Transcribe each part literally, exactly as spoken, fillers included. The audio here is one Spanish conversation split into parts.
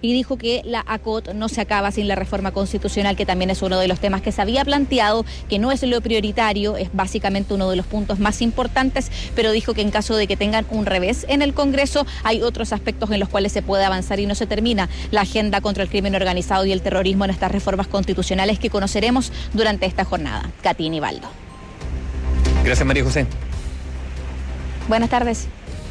y dijo que la A C O T no se acaba sin la reforma constitucional, que también es uno de los temas que se había planteado, que no es lo prioritario, es básicamente uno de los puntos más importantes, pero dijo que en caso de que tengan un revés en el Congreso, hay otros aspectos en los cuales se puede avanzar y no se termina la agenda contra el crimen organizado y el terrorismo en estas reformas constitucionales que conoceremos durante esta jornada. Katy Nivaldo. Gracias, María José. Buenas tardes.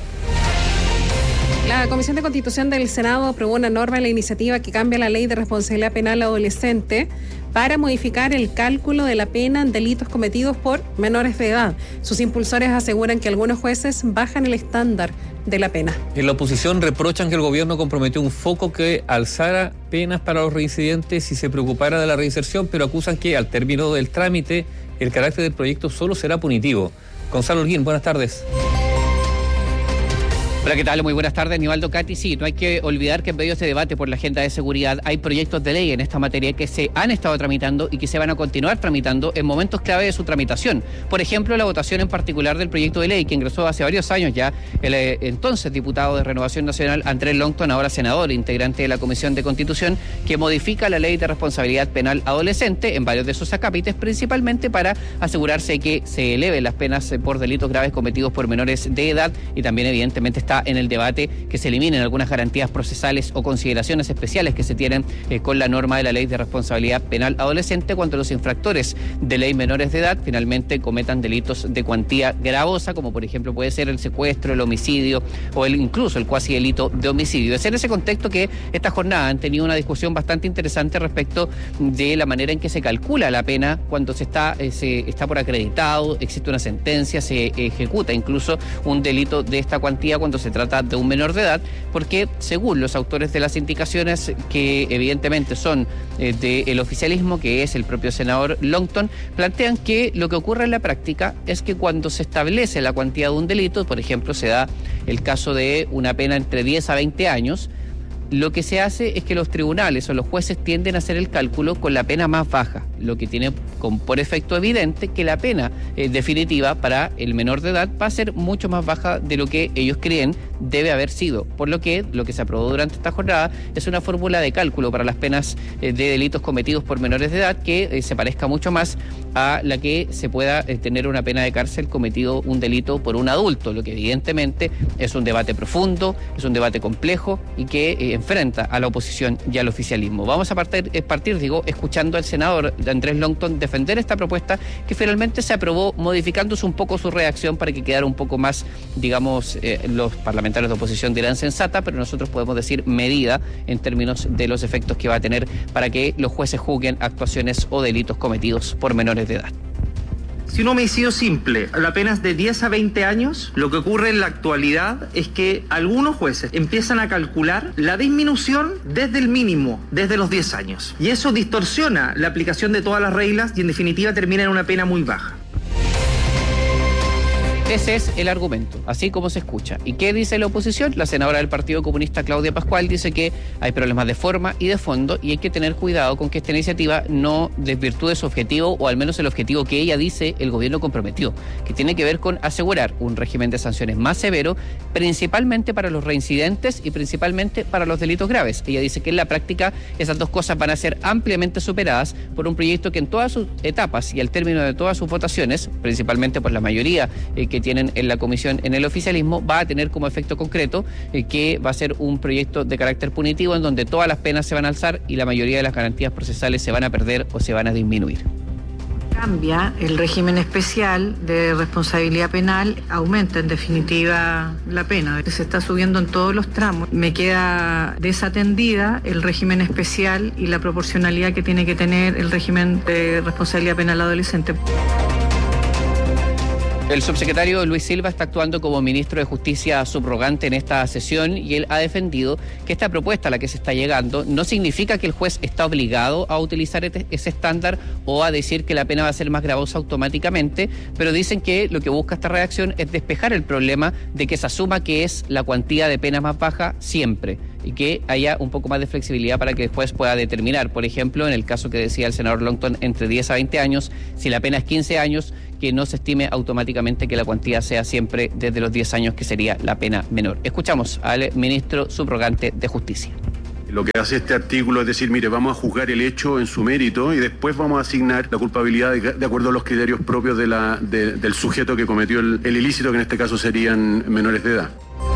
La Comisión de Constitución del Senado aprobó una norma en la iniciativa que cambia la Ley de Responsabilidad Penal Adolescente para modificar el cálculo de la pena en delitos cometidos por menores de edad. Sus impulsores aseguran que algunos jueces bajan el estándar de la pena. En la oposición reprochan que el gobierno comprometió un foco que alzara penas para los reincidentes y se preocupara de la reinserción, pero acusan que al término del trámite el carácter del proyecto solo será punitivo. Gonzalo Holguín, buenas tardes. Hola, ¿qué tal? Muy buenas tardes, Nivaldo, Katy. Sí, no hay que olvidar que en medio de este debate por la agenda de seguridad hay proyectos de ley en esta materia que se han estado tramitando y que se van a continuar tramitando en momentos clave de su tramitación. Por ejemplo, la votación en particular del proyecto de ley que ingresó hace varios años ya el eh, entonces diputado de Renovación Nacional, Andrés Longton, ahora senador, integrante de la Comisión de Constitución, que modifica la Ley de Responsabilidad Penal Adolescente en varios de sus acápites, principalmente para asegurarse que se eleven las penas por delitos graves cometidos por menores de edad y también evidentemente está en el debate que se eliminen algunas garantías procesales o consideraciones especiales que se tienen eh, con la norma de la Ley de Responsabilidad Penal Adolescente cuando los infractores de ley menores de edad finalmente cometan delitos de cuantía gravosa, como por ejemplo puede ser el secuestro, el homicidio o el incluso el cuasi delito de homicidio. Es en ese contexto que esta jornada han tenido una discusión bastante interesante respecto de la manera en que se calcula la pena cuando se está, eh, se está por acreditado, existe una sentencia, se ejecuta incluso un delito de esta cuantía cuando se trata de un menor de edad, porque según los autores de las indicaciones, que evidentemente son eh, del oficialismo, que es el propio senador Longton, plantean que lo que ocurre en la práctica es que cuando se establece la cuantía de un delito, por ejemplo, se da el caso de una pena entre diez a veinte años, lo que se hace es que los tribunales o los jueces tienden a hacer el cálculo con la pena más baja, lo que tiene con, por efecto evidente que la pena eh, definitiva para el menor de edad va a ser mucho más baja de lo que ellos creen debe haber sido, por lo que lo que se aprobó durante esta jornada es una fórmula de cálculo para las penas eh, de delitos cometidos por menores de edad que eh, se parezca mucho más a la que se pueda eh, tener una pena de cárcel cometido un delito por un adulto, lo que evidentemente es un debate profundo, es un debate complejo y que eh, enfrenta a la oposición y al oficialismo. Vamos a partir, eh, partir, digo, escuchando al senador Andrés Longton defender esta propuesta que finalmente se aprobó modificándose un poco su redacción para que quedara un poco más, digamos, eh, los parlamentarios de oposición dirán sensata, pero nosotros podemos decir medida en términos de los efectos que va a tener para que los jueces juzguen actuaciones o delitos cometidos por menores de edad. Si un homicidio simple, la pena es de diez a veinte años, lo que ocurre en la actualidad es que algunos jueces empiezan a calcular la disminución desde el mínimo, desde los diez años. Y eso distorsiona la aplicación de todas las reglas y en definitiva termina en una pena muy baja. Ese es el argumento, así como se escucha. ¿Y qué dice la oposición? La senadora del Partido Comunista, Claudia Pascual, dice que hay problemas de forma y de fondo y hay que tener cuidado con que esta iniciativa no desvirtúe su objetivo, o al menos el objetivo que ella dice el gobierno comprometió, que tiene que ver con asegurar un régimen de sanciones más severo, principalmente para los reincidentes y principalmente para los delitos graves. Ella dice que en la práctica esas dos cosas van a ser ampliamente superadas por un proyecto que en todas sus etapas y al término de todas sus votaciones, principalmente por la mayoría eh, que tienen en la comisión en el oficialismo, va a tener como efecto concreto eh, que va a ser un proyecto de carácter punitivo en donde todas las penas se van a alzar y la mayoría de las garantías procesales se van a perder o se van a disminuir. Cambia el régimen especial de responsabilidad penal, aumenta en definitiva la pena. Se está subiendo en todos los tramos. Me queda desatendida el régimen especial y la proporcionalidad que tiene que tener el régimen de responsabilidad penal adolescente. El subsecretario Luis Silva está actuando como ministro de Justicia subrogante en esta sesión y él ha defendido que esta propuesta a la que se está llegando no significa que el juez está obligado a utilizar ese estándar o a decir que la pena va a ser más gravosa automáticamente, pero dicen que lo que busca esta redacción es despejar el problema de que se asuma que es la cuantía de pena más baja siempre y que haya un poco más de flexibilidad para que después pueda determinar, por ejemplo, en el caso que decía el senador Longton, entre diez a veinte años, si la pena es quince años, que no se estime automáticamente que la cuantía sea siempre desde los diez años, que sería la pena menor. Escuchamos al ministro subrogante de Justicia. Lo que hace este artículo es decir, mire, vamos a juzgar el hecho en su mérito y después vamos a asignar la culpabilidad de, de acuerdo a los criterios propios de la, de, del sujeto que cometió el, el ilícito, que en este caso serían menores de edad.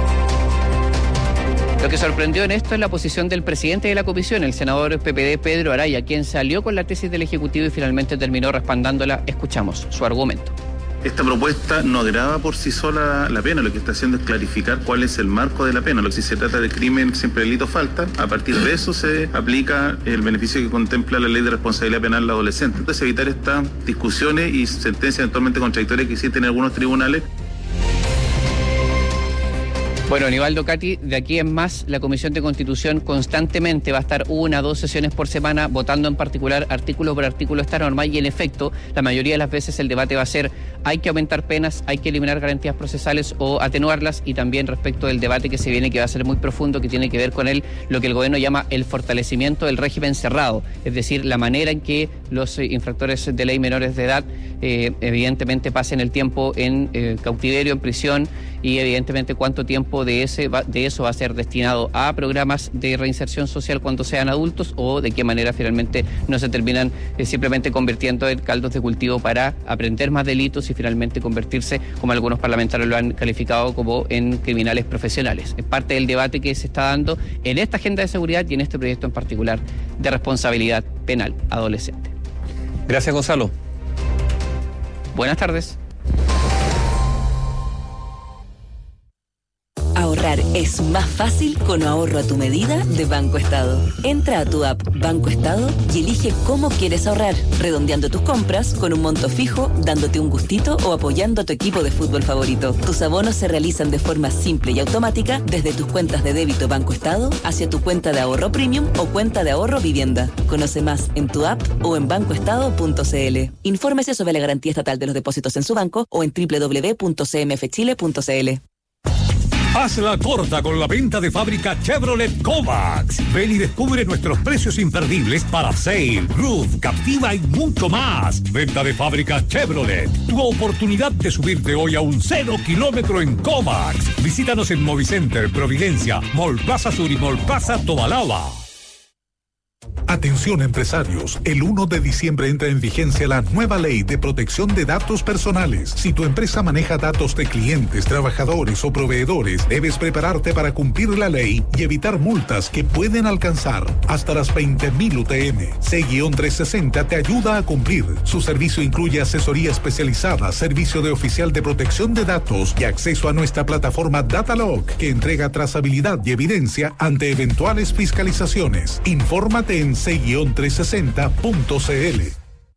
Lo que sorprendió en esto es la posición del presidente de la comisión, el senador P P D Pedro Araya, quien salió con la tesis del Ejecutivo y finalmente terminó respaldándola. Escuchamos su argumento. Esta propuesta no agrava por sí sola la pena, lo que está haciendo es clarificar cuál es el marco de la pena. Lo que si se trata de crimen, siempre delito falta, a partir de eso se aplica el beneficio que contempla la ley de responsabilidad penal del adolescente. Entonces evitar estas discusiones y sentencias eventualmente contradictorias que existen en algunos tribunales. Bueno, Aníbaldo, Katy, de aquí en más, la Comisión de Constitución constantemente va a estar una o dos sesiones por semana votando en particular artículo por artículo esta norma y en efecto, la mayoría de las veces el debate va a ser hay que aumentar penas, hay que eliminar garantías procesales o atenuarlas y también respecto del debate que se viene que va a ser muy profundo, que tiene que ver con el, lo que el gobierno llama el fortalecimiento del régimen cerrado, es decir, la manera en que los eh, infractores de ley menores de edad eh, evidentemente pasen el tiempo en eh, cautiverio, en prisión y evidentemente cuánto tiempo de ese va, de eso va a ser destinado a programas de reinserción social cuando sean adultos o de qué manera finalmente no se terminan eh, simplemente convirtiendo en caldos de cultivo para aprender más delitos y finalmente convertirse, como algunos parlamentarios lo han calificado, como en criminales profesionales. Es parte del debate que se está dando en esta agenda de seguridad y en este proyecto en particular de responsabilidad penal adolescente. Gracias, Gonzalo. Buenas tardes. Ahorrar es más fácil con ahorro a tu medida de Banco Estado. Entra a tu app Banco Estado y elige cómo quieres ahorrar, redondeando tus compras con un monto fijo, dándote un gustito o apoyando a tu equipo de fútbol favorito. Tus abonos se realizan de forma simple y automática desde tus cuentas de débito Banco Estado hacia tu cuenta de ahorro premium o cuenta de ahorro vivienda. Conoce más en tu app o en banco estado punto c l. Infórmese sobre la garantía estatal de los depósitos en su banco o en doble u doble u doble u punto c m f chile punto c l. Hazla corta con la venta de fábrica Chevrolet Kovacs. Ven y descubre nuestros precios imperdibles para Sail, Roof, Captiva y mucho más. Venta de fábrica Chevrolet. Tu oportunidad de subirte hoy a un cero kilómetro en Kovacs. Visítanos en Movicenter, Providencia, Mall Plaza Sur y Mall Plaza Tobalaba. Atención empresarios, el uno de diciembre entra en vigencia la nueva ley de protección de datos personales. Si tu empresa maneja datos de clientes, trabajadores o proveedores, debes prepararte para cumplir la ley y evitar multas que pueden alcanzar hasta las veinte mil U T M. C trescientos sesenta te ayuda a cumplir. Su servicio incluye asesoría especializada, servicio de oficial de protección de datos y acceso a nuestra plataforma Datalog, que entrega trazabilidad y evidencia ante eventuales fiscalizaciones. Infórmate en c trescientos sesenta punto c l.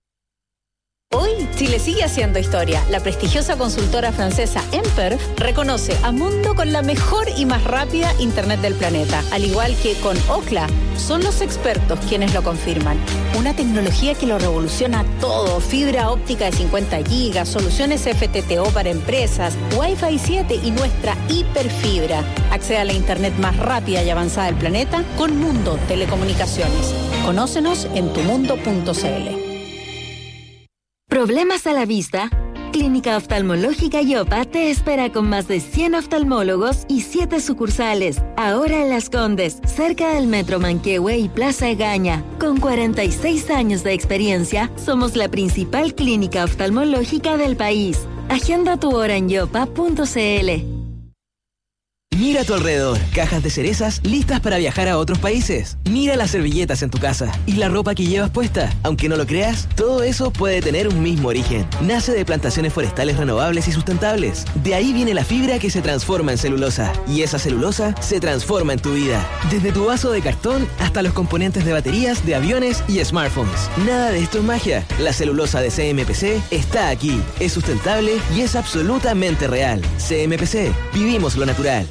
Hoy, Chile sigue haciendo historia. La prestigiosa consultora francesa Emperf reconoce a Mundo con la mejor y más rápida Internet del planeta. Al igual que con Ookla, son los expertos quienes lo confirman. Una tecnología que lo revoluciona todo. Fibra óptica de cincuenta gigas, soluciones F T T O para empresas, Wi-Fi siete y nuestra hiperfibra. Accede a la Internet más rápida y avanzada del planeta con Mundo Telecomunicaciones. Conócenos en tu mundo punto c l. ¿Problemas a la vista? Clínica Oftalmológica Yopa te espera con más de cien oftalmólogos y siete sucursales. Ahora en Las Condes, cerca del Metro Manquehue y Plaza Egaña. Con cuarenta y seis años de experiencia, somos la principal clínica oftalmológica del país. Agenda tu hora en yopa punto c l. Mira a tu alrededor, cajas de cerezas listas para viajar a otros países. Mira las servilletas en tu casa y la ropa que llevas puesta. Aunque no lo creas, todo eso puede tener un mismo origen. Nace de plantaciones forestales renovables y sustentables. De ahí viene la fibra que se transforma en celulosa. Y esa celulosa se transforma en tu vida. Desde tu vaso de cartón hasta los componentes de baterías, de aviones y smartphones. Nada de esto es magia. La celulosa de C M P C está aquí. Es sustentable y es absolutamente real. C M P C. Vivimos lo natural.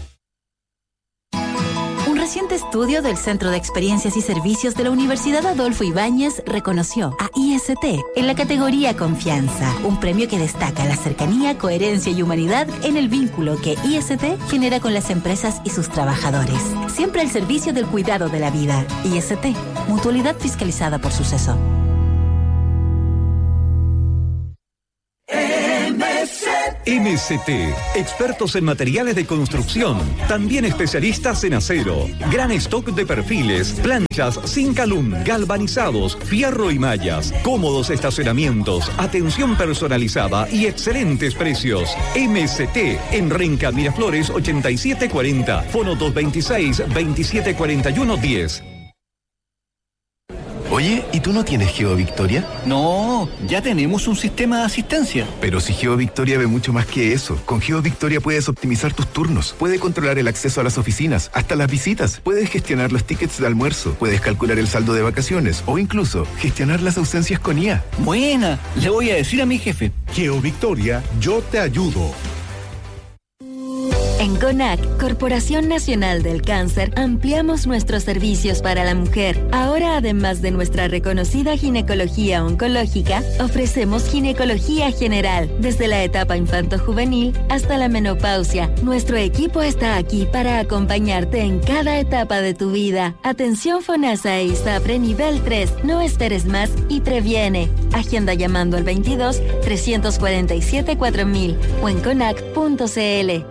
Un reciente estudio del Centro de Experiencias y Servicios de la Universidad Adolfo Ibáñez reconoció a I S T en la categoría Confianza, un premio que destaca la cercanía, coherencia y humanidad en el vínculo que I S T genera con las empresas y sus trabajadores. Siempre al servicio del cuidado de la vida. I S T, mutualidad fiscalizada por Suceso. M C T, expertos en materiales de construcción, también especialistas en acero, gran stock de perfiles, planchas, zinc alum, galvanizados, fierro y mallas, cómodos estacionamientos, atención personalizada y excelentes precios. M C T en Renca Miraflores ochenta y siete cuarenta, fono dos veintiséis, veintisiete cuarenta y uno diez. Oye, ¿y tú no tienes GeoVictoria? No, ya tenemos un sistema de asistencia. Pero si GeoVictoria ve mucho más que eso. Con GeoVictoria puedes optimizar tus turnos, puedes controlar el acceso a las oficinas, hasta las visitas, puedes gestionar los tickets de almuerzo, puedes calcular el saldo de vacaciones o incluso gestionar las ausencias con I A. Buena, le voy a decir a mi jefe. GeoVictoria, yo te ayudo. En CONAC, Corporación Nacional del Cáncer, ampliamos nuestros servicios para la mujer. Ahora, además de nuestra reconocida ginecología oncológica, ofrecemos ginecología general, desde la etapa infanto-juvenil hasta la menopausia. Nuestro equipo está aquí para acompañarte en cada etapa de tu vida. Atención FONASA e ISAPRE nivel tres. No esperes más y previene. Agenda llamando al veintidós, trescientos cuarenta y siete, cuatro mil o en conac punto c l.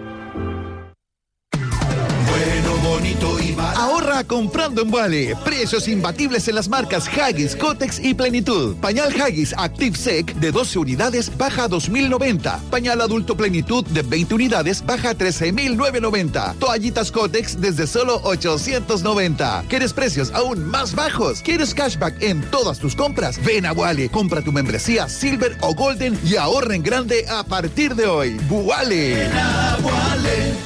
Ahorra comprando en Wally. Precios imbatibles en las marcas Huggies, Kotex y Plenitud. Pañal Huggies Active Sec de doce unidades baja a dos mil noventa. Pañal adulto Plenitud de veinte unidades baja a trece mil novecientos noventa. Toallitas Kotex desde solo ochocientos noventa. ¿Quieres precios aún más bajos? ¿Quieres cashback en todas tus compras? Ven a Wally, compra tu membresía Silver o Golden y ahorra en grande a partir de hoy. Wally. Ven a Wally.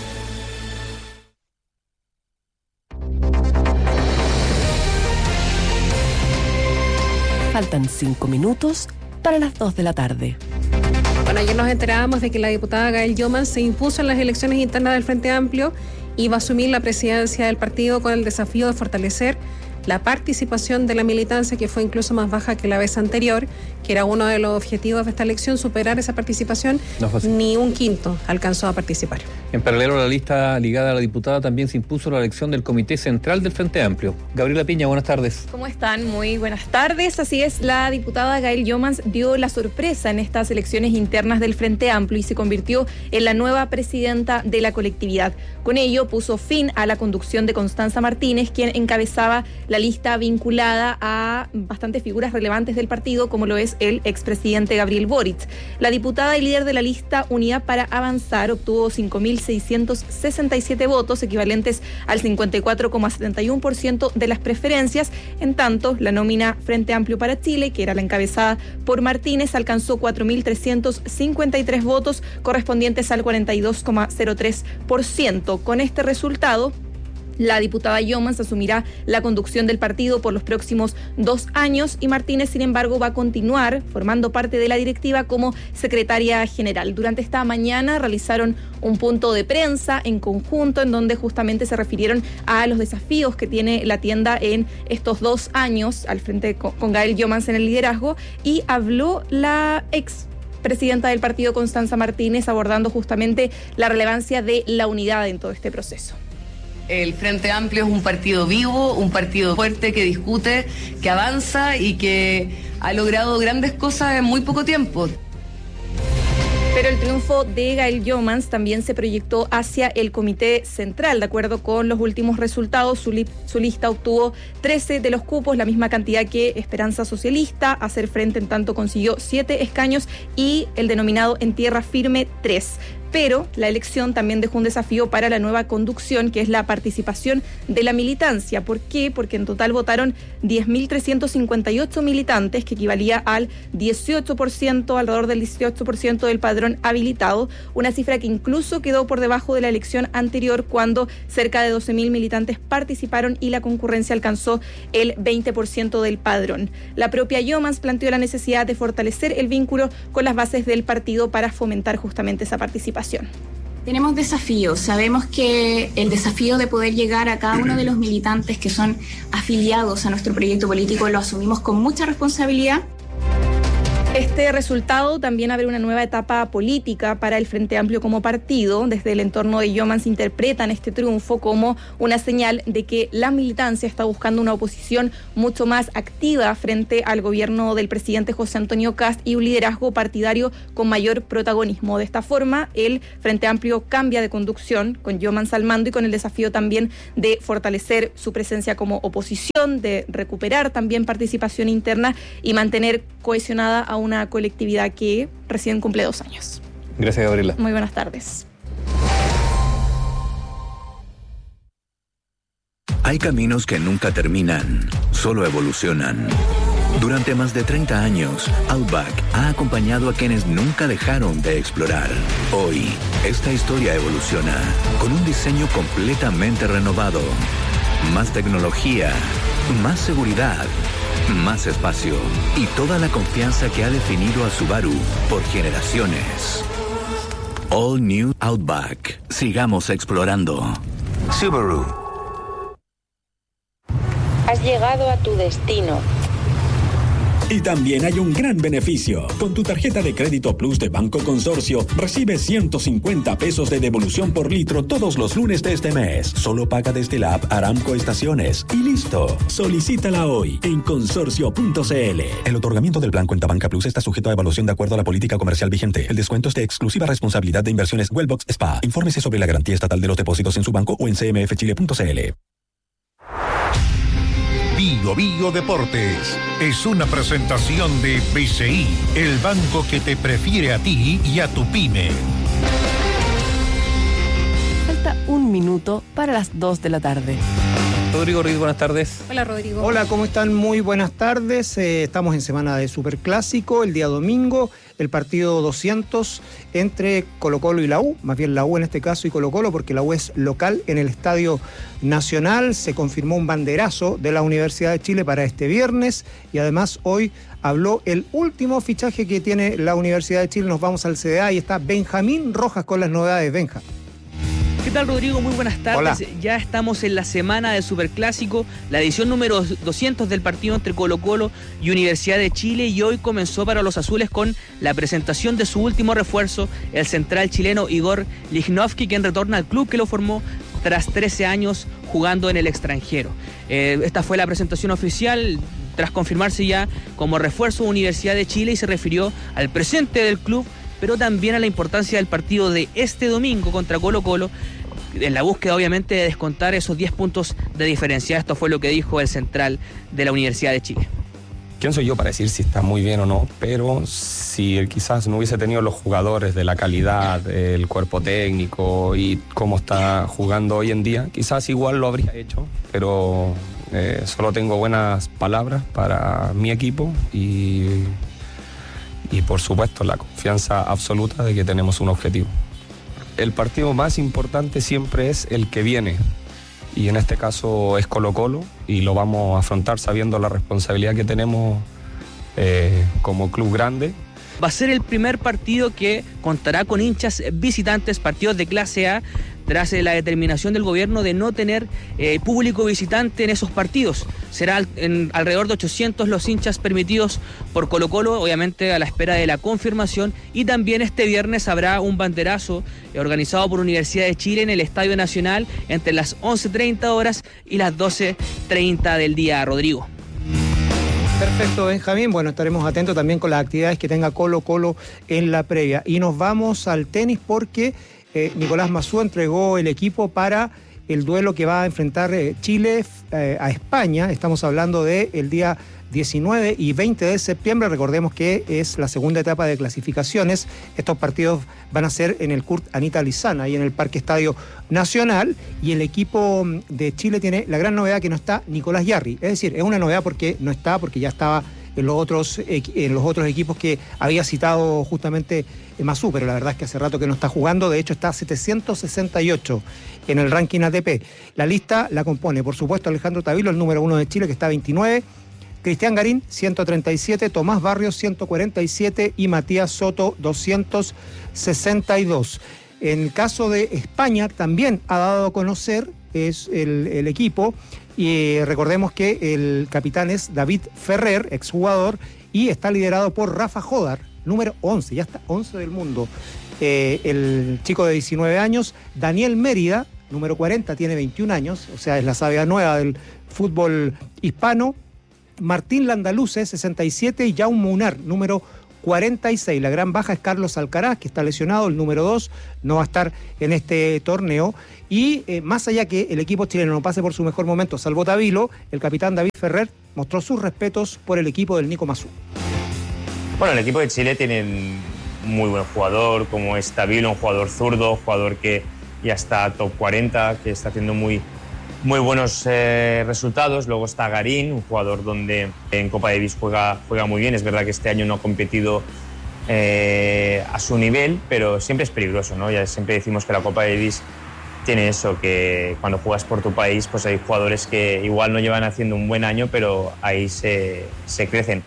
Faltan cinco minutos para las dos de la tarde. Bueno, ayer nos enterábamos de que la diputada Gael Yoman se impuso en las elecciones internas del Frente Amplio y va a asumir la presidencia del partido con el desafío de fortalecer la participación de la militancia, que fue incluso más baja que la vez anterior, que era uno de los objetivos de esta elección, superar esa participación. No, ni un quinto alcanzó a participar. En paralelo a la lista ligada a la diputada, también se impuso la elección del Comité Central del Frente Amplio. Gabriela Piña, buenas tardes. ¿Cómo están? Muy buenas tardes. Así es, la diputada Gael Yomans dio la sorpresa en estas elecciones internas del Frente Amplio y se convirtió en la nueva presidenta de la colectividad. Con ello puso fin a la conducción de Constanza Martínez, quien encabezaba la lista vinculada a bastantes figuras relevantes del partido, como lo es el expresidente Gabriel Boric. La diputada y líder de la lista Unidad para Avanzar obtuvo cinco mil seiscientos sesenta y siete votos, equivalentes al cincuenta y cuatro coma setenta y uno por ciento de las preferencias. En tanto, la nómina Frente Amplio para Chile, que era la encabezada por Martínez, alcanzó cuatro mil trescientos cincuenta y tres votos, correspondientes al cuarenta y dos coma cero tres por ciento. Con este resultado, la diputada Yomans asumirá la conducción del partido por los próximos dos años y Martínez, sin embargo, va a continuar formando parte de la directiva como secretaria general. Durante esta mañana realizaron un punto de prensa en conjunto en donde justamente se refirieron a los desafíos que tiene la tienda en estos dos años al frente con, con Gael Yomans en el liderazgo, y habló la ex presidenta del partido, Constanza Martínez, abordando justamente la relevancia de la unidad en todo este proceso. El Frente Amplio es un partido vivo, un partido fuerte que discute, que avanza y que ha logrado grandes cosas en muy poco tiempo. Pero el triunfo de Gael Yomans también se proyectó hacia el Comité Central. De acuerdo con los últimos resultados, su, li- su lista obtuvo trece de los cupos, la misma cantidad que Esperanza Socialista. Hacer Frente, en tanto, consiguió siete escaños y el denominado En Tierra Firme, tres. Pero la elección también dejó un desafío para la nueva conducción, que es la participación de la militancia. ¿Por qué? Porque en total votaron diez mil trescientos cincuenta y ocho militantes, que equivalía al dieciocho por ciento, alrededor del dieciocho por ciento del padrón habilitado, una cifra que incluso quedó por debajo de la elección anterior, cuando cerca de doce mil militantes participaron y la concurrencia alcanzó el veinte por ciento del padrón. La propia Yomans planteó la necesidad de fortalecer el vínculo con las bases del partido para fomentar justamente esa participación. Tenemos desafíos, sabemos que el desafío de poder llegar a cada uno de los militantes que son afiliados a nuestro proyecto político lo asumimos con mucha responsabilidad. Este resultado también abre una nueva etapa política para el Frente Amplio como partido. Desde el entorno de Yomans interpretan este triunfo como una señal de que la militancia está buscando una oposición mucho más activa frente al gobierno del presidente José Antonio Kast y un liderazgo partidario con mayor protagonismo. De esta forma, el Frente Amplio cambia de conducción con Yomans al mando y con el desafío también de fortalecer su presencia como oposición, de recuperar también participación interna y mantener cohesionada a una colectividad que recién cumple dos años. Gracias, Gabriela. Muy buenas tardes. Hay caminos que nunca terminan, solo evolucionan. Durante más de treinta años, Outback ha acompañado a quienes nunca dejaron de explorar. Hoy, esta historia evoluciona con un diseño completamente renovado. Más tecnología, más seguridad, más espacio y toda la confianza que ha definido a Subaru por generaciones. All New Outback. Sigamos explorando. Subaru. Has llegado a tu destino. Y también hay un gran beneficio. Con tu tarjeta de crédito Plus de Banco Consorcio, recibes ciento cincuenta pesos de devolución por litro todos los lunes de este mes. Solo paga desde la app Aramco Estaciones. Y listo. Solicítala hoy en consorcio punto c l. El otorgamiento del plan Cuenta Banca Plus está sujeto a evaluación de acuerdo a la política comercial vigente. El descuento es de exclusiva responsabilidad de Inversiones Wellbox S P A. Infórmese sobre la garantía estatal de los depósitos en su banco o en c m f chile punto c l. Bio Bio Deportes es una presentación de B C I, el banco que te prefiere a ti y a tu pyme. Falta un minuto para las dos de la tarde. Rodrigo Ruiz, buenas tardes. Hola, Rodrigo. Hola, ¿cómo están? Muy buenas tardes. Eh, estamos en semana de Superclásico, el día domingo, el partido doscientos entre Colo-Colo y la U, más bien la U en este caso y Colo-Colo, porque la U es local en el Estadio Nacional. Se confirmó un banderazo de la Universidad de Chile para este viernes y además hoy habló el último fichaje que tiene la Universidad de Chile. Nos vamos al C D A y está Benjamín Rojas con las novedades. Benja. ¿Qué tal, Rodrigo? Muy buenas tardes. Hola. Ya estamos en la semana de Superclásico, la edición número doscientos del partido entre Colo-Colo y Universidad de Chile, y hoy comenzó para los azules con la presentación de su último refuerzo, el central chileno Igor Lichnowsky, quien retorna al club que lo formó tras trece años jugando en el extranjero. Eh, esta fue la presentación oficial tras confirmarse ya como refuerzo de Universidad de Chile, y se refirió al presente del club, pero también a la importancia del partido de este domingo contra Colo-Colo, en la búsqueda obviamente de descontar esos diez puntos de diferencia. Esto fue lo que dijo el central de la Universidad de Chile. ¿Quién soy yo para decir si está muy bien o no? Pero si él quizás no hubiese tenido los jugadores de la calidad, el cuerpo técnico y cómo está jugando hoy en día, quizás igual lo habría hecho, pero eh, solo tengo buenas palabras para mi equipo y... Y por supuesto la confianza absoluta de que tenemos un objetivo. El partido más importante siempre es el que viene. Y en este caso es Colo-Colo. Y lo vamos a afrontar sabiendo la responsabilidad que tenemos eh, como club grande. Va a ser el primer partido que contará con hinchas visitantes, partidos de clase A, tras la determinación del gobierno de no tener eh, público visitante en esos partidos. Será en alrededor de ochocientos los hinchas permitidos por Colo-Colo, obviamente a la espera de la confirmación, y también este viernes habrá un banderazo eh, organizado por Universidad de Chile en el Estadio Nacional entre las once treinta horas y las doce treinta del día, Rodrigo. Perfecto, Benjamín. Bueno, estaremos atentos también con las actividades que tenga Colo-Colo en la previa. Y nos vamos al tenis porque eh, Nicolás Massú entregó el equipo para el duelo que va a enfrentar eh, Chile eh, a España. Estamos hablando del día diecinueve y veinte de septiembre. Recordemos que es la segunda etapa de clasificaciones. Estos partidos van a ser en el Kurt Anita Lizana y en el Parque Estadio Nacional. Y el equipo de Chile tiene la gran novedad que no está Nicolás Yarri. Es decir, es una novedad porque no está, porque ya estaba en los otros, en los otros equipos que había citado justamente Massú, pero la verdad es que hace rato que no está jugando. De hecho, está setecientos sesenta y ocho en el ranking A T P. La lista la compone, por supuesto, Alejandro Tavilo, el número uno de Chile, que está veintinueve. Cristian Garín, ciento treinta y siete, Tomás Barrios, ciento cuarenta y siete y Matías Soto, doscientos sesenta y dos. En el caso de España, también ha dado a conocer es el, el equipo Y recordemos que el capitán es David Ferrer, exjugador, y está liderado por Rafa Jodar, número once, ya está once del mundo. Eh, el chico de diecinueve años, Daniel Mérida, número cuarenta, tiene veintiún años, o sea, es la savia nueva del fútbol hispano. Martín Landaluce, sesenta y siete, y Jaume Munar, número cuarenta y seis. La gran baja es Carlos Alcaraz, que está lesionado, el número dos, no va a estar en este torneo. Y eh, más allá que el equipo chileno no pase por su mejor momento, salvo Tavilo, el capitán David Ferrer mostró sus respetos por el equipo del Nico Massú. Bueno, el equipo de Chile tiene un muy buen jugador, como es Tavilo, un jugador zurdo, jugador que ya está top cuarenta, que está haciendo muy, muy buenos eh, resultados. Luego está Garín, un jugador donde en Copa Davis juega, juega muy bien. Es verdad que este año no ha competido eh, a su nivel, pero siempre es peligroso, ¿no? Ya siempre decimos que la Copa Davis tiene eso, que cuando juegas por tu país, pues hay jugadores que igual no llevan haciendo un buen año, pero ahí se, se crecen.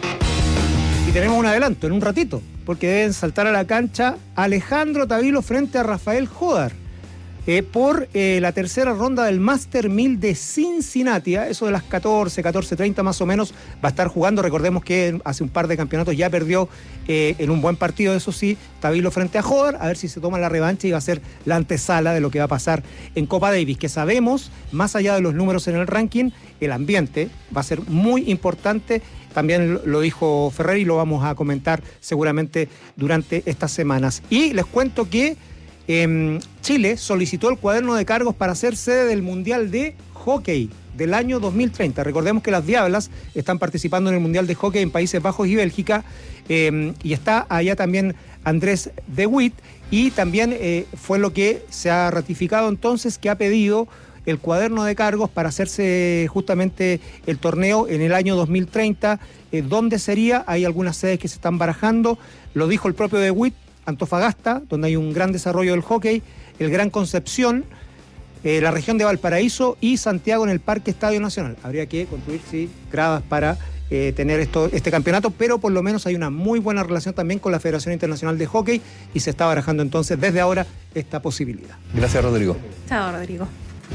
Y tenemos un adelanto en un ratito, porque deben saltar a la cancha Alejandro Tavilo frente a Rafael Jodar eh, por eh, la tercera ronda del Master mil de Cincinnati. ¿eh? Eso de las catorce, catorce treinta más o menos va a estar jugando. Recordemos que hace un par de campeonatos ya perdió eh, en un buen partido, eso sí, Tavilo frente a Jodar, a ver si se toma la revancha y va a ser la antesala de lo que va a pasar en Copa Davis, que sabemos, más allá de los números en el ranking, el ambiente va a ser muy importante. También lo dijo Ferrer y lo vamos a comentar seguramente durante estas semanas. Y les cuento que eh, Chile solicitó el cuaderno de cargos para ser sede del Mundial de Hockey del año dos mil treinta. Recordemos que las Diablas están participando en el Mundial de Hockey en Países Bajos y Bélgica, eh, y está allá también Andrés De Witt, y también eh, fue lo que se ha ratificado entonces, que ha pedido el cuaderno de cargos para hacerse justamente el torneo en el año dos mil treinta. Eh, ¿Dónde sería? Hay algunas sedes que se están barajando. Lo dijo el propio De Witt, Antofagasta, donde hay un gran desarrollo del hockey, el Gran Concepción, eh, la región de Valparaíso y Santiago en el Parque Estadio Nacional. Habría que construir, sí, gradas para eh, tener esto, este campeonato, pero por lo menos hay una muy buena relación también con la Federación Internacional de Hockey y se está barajando entonces desde ahora esta posibilidad. Gracias, Rodrigo. Chao, Rodrigo.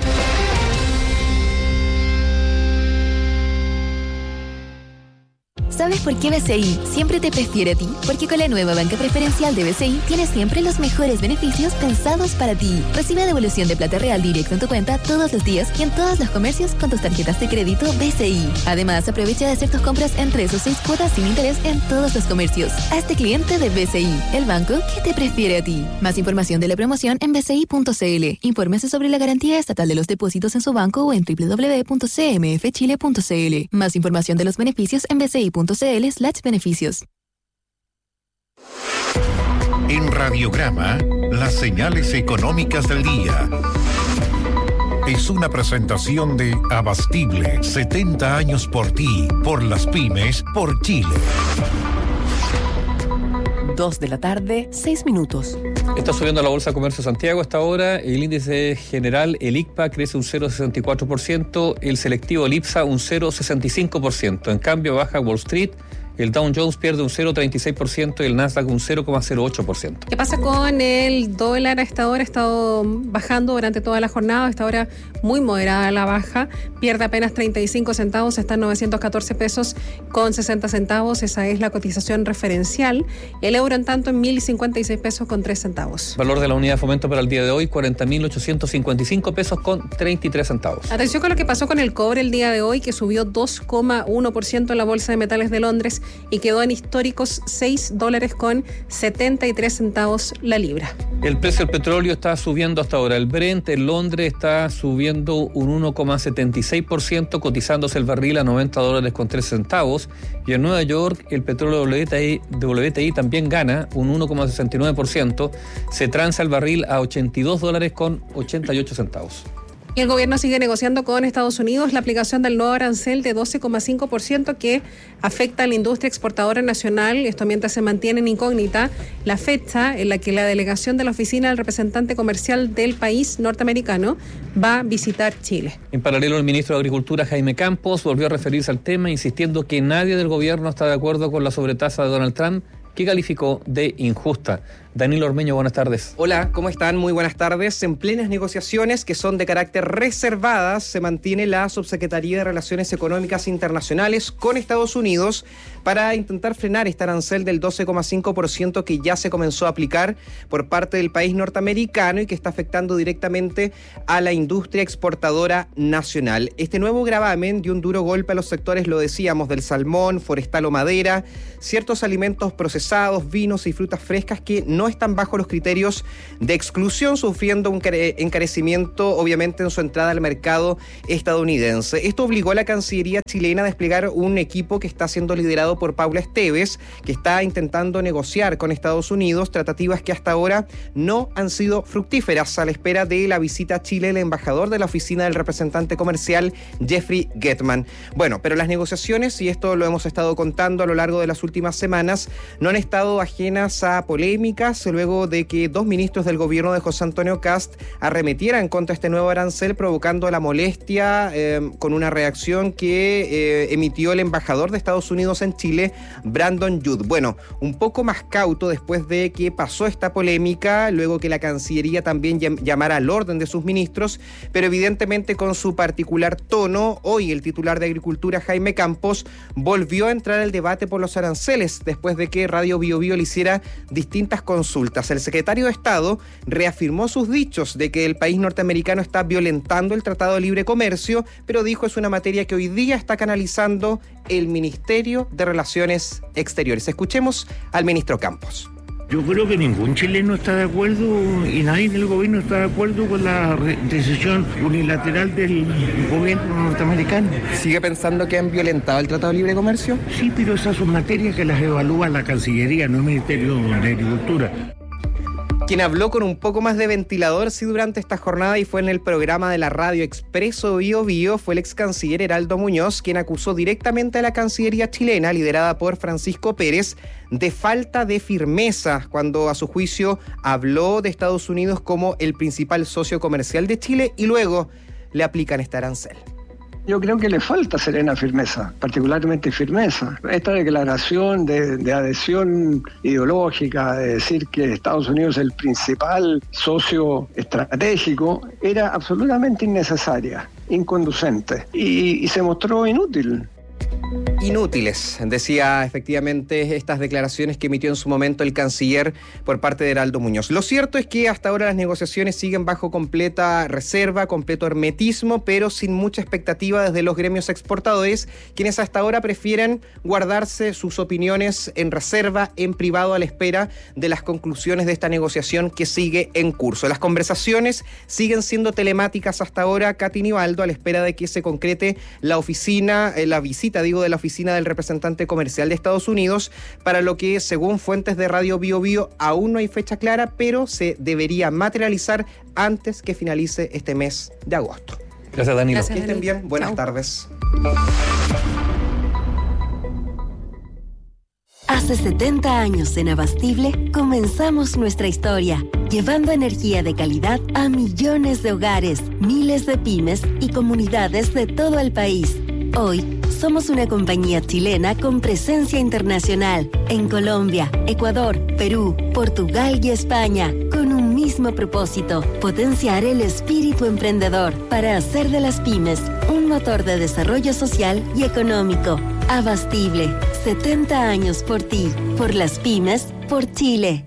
¿Sabes por qué B C I siempre te prefiere a ti? Porque con la nueva banca preferencial de B C I tienes siempre los mejores beneficios pensados para ti. Recibe devolución de plata real directo en tu cuenta todos los días y en todos los comercios con tus tarjetas de crédito B C I. Además, aprovecha de hacer tus compras en tres o seis cuotas sin interés en todos los comercios. Hazte cliente de B C I, el banco que te prefiere a ti. Más información de la promoción en b c i punto c l. Infórmese sobre la garantía estatal de los depósitos en su banco o en w w w punto c m f chile punto c l. Más información de los beneficios en b c i punto c l slash beneficios. En Radiograma, las señales económicas del día. Es una presentación de Abastible, setenta años por ti, por las pymes, por Chile. Dos de la tarde, seis minutos. Está subiendo la Bolsa de Comercio de Santiago hasta ahora. El índice general, el I C P A, crece un cero coma sesenta y cuatro por ciento. El selectivo, el IPSA, un cero coma sesenta y cinco por ciento. En cambio, baja Wall Street. El Dow Jones pierde un cero coma treinta y seis por ciento y el Nasdaq un cero coma cero ocho por ciento. ¿Qué pasa con el dólar? A esta hora ha estado bajando durante toda la jornada. A esta hora muy moderada la baja. Pierde apenas treinta y cinco centavos. Está en novecientos catorce pesos con sesenta centavos. Esa es la cotización referencial. El euro, en tanto, en mil cincuenta y seis pesos con tres centavos. Valor de la unidad de fomento para el día de hoy, cuarenta mil ochocientos cincuenta y cinco pesos con treinta y tres centavos. Atención con lo que pasó con el cobre el día de hoy, que subió dos coma uno por ciento en la Bolsa de Metales de Londres y quedó en históricos seis dólares con setenta y tres centavos la libra. El precio del petróleo está subiendo hasta ahora. El Brent en Londres está subiendo un uno coma setenta y seis por ciento, cotizándose el barril a noventa dólares con tres centavos. Y en Nueva York el petróleo W T I, W T I también gana un uno coma sesenta y nueve por ciento. Se transa el barril a ochenta y dos dólares con ochenta y ocho centavos. Y el gobierno sigue negociando con Estados Unidos la aplicación del nuevo arancel de doce coma cinco por ciento que afecta a la industria exportadora nacional. Esto mientras se mantiene en incógnita la fecha en la que la delegación de la oficina del representante comercial del país norteamericano va a visitar Chile. En paralelo, el ministro de Agricultura, Jaime Campos, volvió a referirse al tema, insistiendo que nadie del gobierno está de acuerdo con la sobretasa de Donald Trump, que calificó de injusta. Danilo Ormeño, buenas tardes. Hola, ¿cómo están? Muy buenas tardes. En plenas negociaciones que son de carácter reservadas, se mantiene la Subsecretaría de Relaciones Económicas Internacionales con Estados Unidos para intentar frenar este arancel del doce coma cinco por ciento que ya se comenzó a aplicar por parte del país norteamericano y que está afectando directamente a la industria exportadora nacional. Este nuevo gravamen dio un duro golpe a los sectores, lo decíamos, del salmón, forestal o madera, ciertos alimentos procesados, vinos y frutas frescas que no están bajo los criterios de exclusión, sufriendo un encarecimiento obviamente en su entrada al mercado estadounidense. Esto obligó a la Cancillería chilena a desplegar un equipo que está siendo liderado por Paula Esteves, que está intentando negociar con Estados Unidos, tratativas que hasta ahora no han sido fructíferas, a la espera de la visita a Chile del embajador de la oficina del representante comercial Jeffrey Getman. Bueno, pero las negociaciones, y esto lo hemos estado contando a lo largo de las últimas semanas, no han estado ajenas a polémicas, luego de que dos ministros del gobierno de José Antonio Kast arremetieran contra este nuevo arancel, provocando la molestia eh, con una reacción que eh, emitió el embajador de Estados Unidos en Chile, Brandon Judd. Bueno, un poco más cauto después de que pasó esta polémica, luego que la Cancillería también llamara al orden de sus ministros, pero evidentemente con su particular tono. Hoy el titular de Agricultura, Jaime Campos, volvió a entrar al debate por los aranceles después de que Radio Bio Bio le hiciera distintas consultas. El secretario de Estado reafirmó sus dichos de que el país norteamericano está violentando el Tratado de Libre Comercio, pero dijo es una materia que hoy día está canalizando el Ministerio de Relaciones Exteriores. Escuchemos al ministro Campos. Yo creo que ningún chileno está de acuerdo y nadie en el gobierno está de acuerdo con la decisión unilateral del gobierno norteamericano. ¿Sigue pensando que han violentado el Tratado de Libre Comercio? Sí, pero esas son materias que las evalúa la Cancillería, no el Ministerio de Agricultura. Quien habló con un poco más de ventilador sí durante esta jornada y fue en el programa de la radio Expreso Bio Bio fue el ex canciller Heraldo Muñoz, quien acusó directamente a la Cancillería chilena, liderada por Francisco Pérez, de falta de firmeza cuando a su juicio habló de Estados Unidos como el principal socio comercial de Chile y luego le aplican este arancel. Yo creo que le falta serena firmeza, particularmente firmeza. Esta declaración de, de adhesión ideológica, de decir que Estados Unidos es el principal socio estratégico, era absolutamente innecesaria, inconducente y, y se mostró inútil. Inútiles, decía efectivamente estas declaraciones que emitió en su momento el canciller por parte de Heraldo Muñoz. Lo cierto es que hasta ahora las negociaciones siguen bajo completa reserva, completo hermetismo, pero sin mucha expectativa desde los gremios exportadores, quienes hasta ahora prefieren guardarse sus opiniones en reserva, en privado, a la espera de las conclusiones de esta negociación que sigue en curso. Las conversaciones siguen siendo telemáticas hasta ahora, Katy Nivaldo, a la espera de que se concrete la oficina, eh, la visita, digo, de la oficina del representante comercial de Estados Unidos, para lo que, según fuentes de Radio Bio Bio, aún no hay fecha clara, pero se debería materializar antes que finalice este mes de agosto. Gracias, Danilo. Gracias, que estén bien. Buenas Chao. tardes. Hace setenta años en Abastible comenzamos nuestra historia, llevando energía de calidad a millones de hogares, miles de pymes y comunidades de todo el país. Hoy somos una compañía chilena con presencia internacional en Colombia, Ecuador, Perú, Portugal y España, con un mismo propósito: potenciar el espíritu emprendedor para hacer de las pymes un motor de desarrollo social y económico. Abastible, setenta años por ti, por las pymes, por Chile.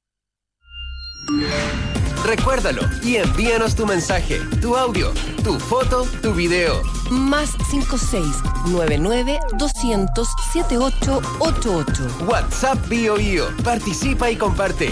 Recuérdalo y envíanos tu mensaje, tu audio, tu foto, tu video. Más cinco seis nueve nueve doscientos setenta y ocho ochenta y ocho. WhatsApp Bio Bio. Participa y comparte.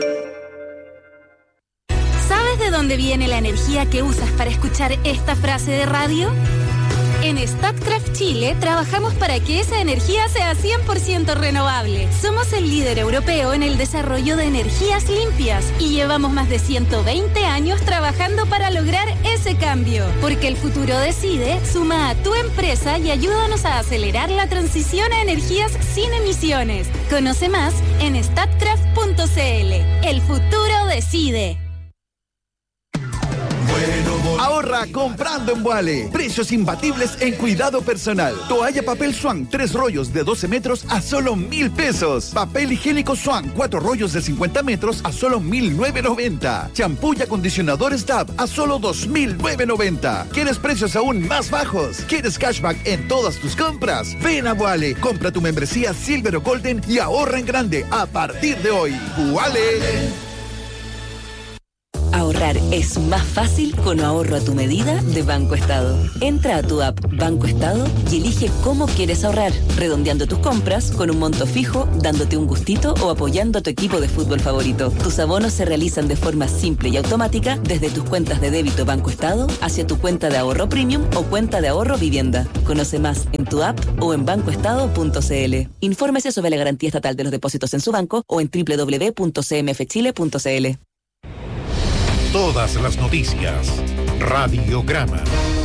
¿Sabes de dónde viene la energía que usas para escuchar esta frase de radio? En Statkraft Chile trabajamos para que esa energía sea cien por ciento renovable. Somos el líder europeo en el desarrollo de energías limpias y llevamos más de ciento veinte años trabajando para lograr ese cambio. Porque el futuro decide, suma a tu empresa y ayúdanos a acelerar la transición a energías sin emisiones. Conoce más en statkraft punto c l. El futuro decide. Bueno, Ahorra comprando en Wale. Precios imbatibles en cuidado personal. Toalla papel Swan, tres rollos de doce metros a solo mil pesos. Papel higiénico Swan, cuatro rollos de cincuenta metros a solo mil novecientos noventa. Champú y acondicionadores Dab a solo dos mil novecientos noventa. ¿Quieres precios aún más bajos? ¿Quieres cashback en todas tus compras? Ven a Wale, compra tu membresía Silver o Golden y ahorra en grande a partir de hoy. Wale. Ahorrar es más fácil con ahorro a tu medida de Banco Estado. Entra a tu app Banco Estado y elige cómo quieres ahorrar, redondeando tus compras con un monto fijo, dándote un gustito o apoyando a tu equipo de fútbol favorito. Tus abonos se realizan de forma simple y automática desde tus cuentas de débito Banco Estado hacia tu cuenta de ahorro premium o cuenta de ahorro vivienda. Conoce más en tu app o en banco estado punto c l. Infórmese sobre la garantía estatal de los depósitos en su banco o en doble u doble u doble u punto c m f chile punto c l. Todas las noticias. Radiograma.